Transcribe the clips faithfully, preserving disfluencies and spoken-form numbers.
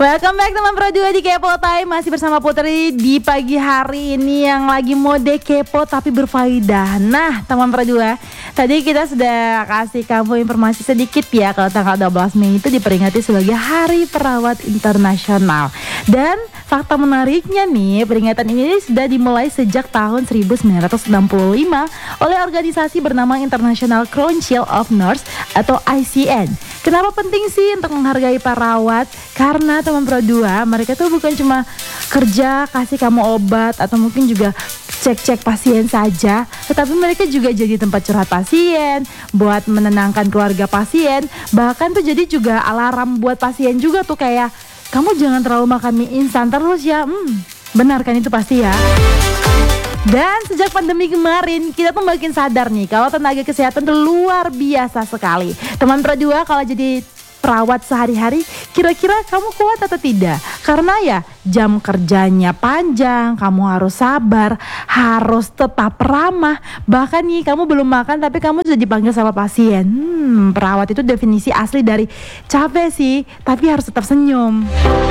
Welcome back teman Pro dua di Kepo Time. Masih bersama Putri di pagi hari ini yang lagi mode kepo tapi berfaedah. Nah teman Pro dua, tadi kita sudah kasih kamu informasi sedikit ya, kalau tanggal dua belas Mei itu diperingati sebagai Hari Perawat Internasional. Dan fakta menariknya nih, peringatan ini sudah dimulai sejak tahun seribu sembilan ratus enam puluh lima oleh organisasi bernama International Council of Nurses atau I C N. Kenapa penting sih untuk menghargai perawat? Karena teman Pro dua, mereka tuh bukan cuma kerja kasih kamu obat atau mungkin juga cek-cek pasien saja, tetapi mereka juga jadi tempat curhat pasien, buat menenangkan keluarga pasien, bahkan tuh jadi juga alarm buat pasien juga tuh, kayak kamu jangan terlalu makan mie instan terus ya. Hmm, benar kan itu pasti ya. Dan sejak pandemi kemarin kita tuh makin sadar nih kalau tenaga kesehatan tuh luar biasa sekali. Teman Pro dua, kalau jadi perawat sehari-hari, kira-kira kamu kuat atau tidak? Karena ya jam kerjanya panjang, kamu harus sabar, harus tetap ramah. Bahkan nih kamu belum makan tapi kamu sudah dipanggil sama pasien. Hmm, perawat itu definisi asli dari capek sih, tapi harus tetap senyum.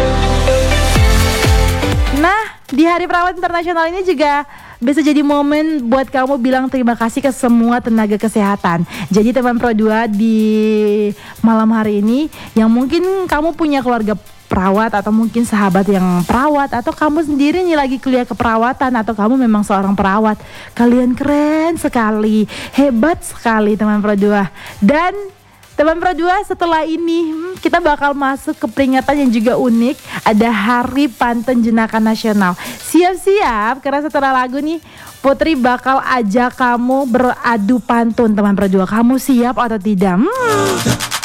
Nah, di Hari Perawat Internasional ini juga bisa jadi momen buat kamu bilang terima kasih ke semua tenaga kesehatan. Jadi teman Pro dua, di malam hari ini yang mungkin kamu punya keluarga perawat atau mungkin sahabat yang perawat, atau kamu sendiri nih lagi kuliah keperawatan, atau kamu memang seorang perawat, kalian keren sekali, hebat sekali teman Pro dua. Dan teman Pro dua, setelah ini hmm, kita bakal masuk ke peringatan yang juga unik. Ada Hari Pantun Jenaka Nasional. Siap-siap, karena setelah lagu nih Putri bakal ajak kamu beradu pantun teman Pro dua. Kamu siap atau tidak? Hmm.